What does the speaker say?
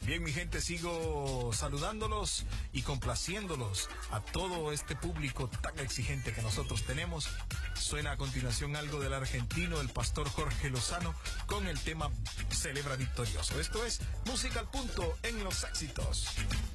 Bien, mi gente, sigo saludándolos y complaciéndolos a todo este público tan exigente que nosotros tenemos. Suena a continuación algo del argentino, el pastor Jorge Lozano, con el tema Celebra Victorioso. Esto es Música al Punto en Los Éxitos.